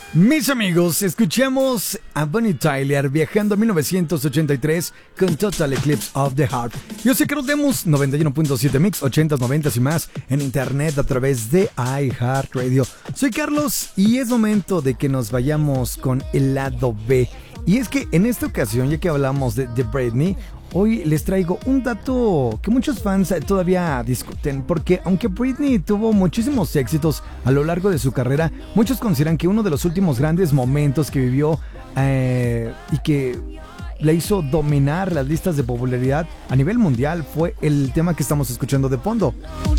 Mis amigos, escuchemos a Bonnie Tyler viajando a 1983 con Total Eclipse of the Heart. Yo sé que nos vemos 91.7 Mix, 80s, 90s y más en internet a través de iHeartRadio. Soy Carlos y es momento de que nos vayamos con el lado B. Y es que en esta ocasión, ya que hablamos de Britney, hoy les traigo un dato que muchos fans todavía discuten, porque aunque Britney tuvo muchísimos éxitos a lo largo de su carrera, muchos consideran que uno de los últimos grandes momentos que vivió y que le hizo dominar las listas de popularidad a nivel mundial fue el tema que estamos escuchando de fondo.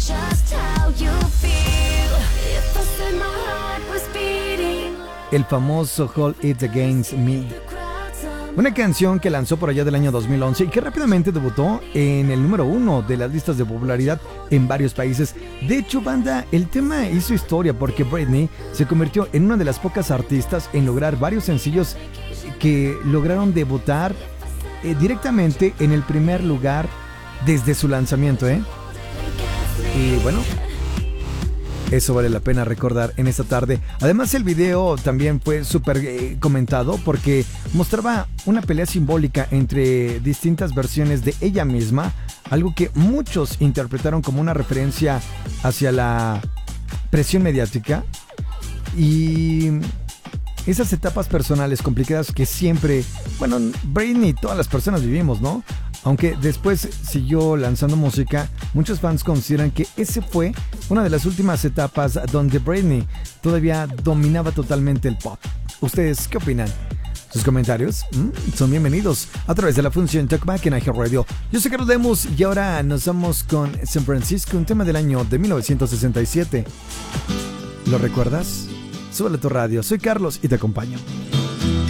El famoso Hold It Against Me. Una canción que lanzó por allá del año 2011 y que rápidamente debutó en el número 1 de las listas de popularidad en varios países. De hecho, banda, el tema hizo historia porque Britney se convirtió en una de las pocas artistas en lograr varios sencillos que lograron debutar directamente en el primer lugar desde su lanzamiento, Y bueno, eso vale la pena recordar en esta tarde. Además, el video también fue súper comentado porque mostraba una pelea simbólica entre distintas versiones de ella misma, algo que muchos interpretaron como una referencia hacia la presión mediática y esas etapas personales complicadas que siempre, bueno, Britney y todas las personas vivimos, ¿no? Aunque después siguió lanzando música, muchos fans consideran que ese fue una de las últimas etapas donde Britney todavía dominaba totalmente el pop. ¿Ustedes qué opinan? Sus comentarios son bienvenidos a través de la función Talkback en iHeartRadio. Yo soy Carlos Lemus y ahora nos vamos con San Francisco, un tema del año de 1967. ¿Lo recuerdas? Súbele a tu radio. Soy Carlos y te acompaño.